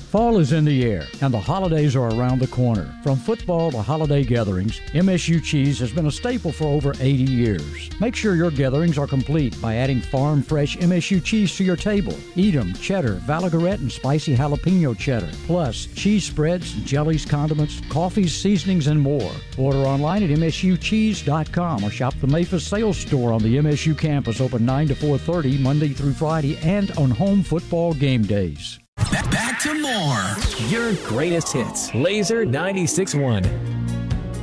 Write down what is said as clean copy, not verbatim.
Fall is in the air, and the holidays are around the corner. From football to holiday gatherings, MSU cheese has been a staple for over 80 years. Make sure your gatherings are complete by adding farm fresh MSU cheese to your table. Edam, cheddar, Valagarette, and spicy jalapeno cheddar, plus cheese spreads, jellies, condiments, coffees, seasonings, and more. Order online at msucheese.com or shop the Memphis sales store on the MSU campus, open 9 to 4:30 Monday through Friday and on home football game days. Back to more. Your greatest hits. Laser 96.1.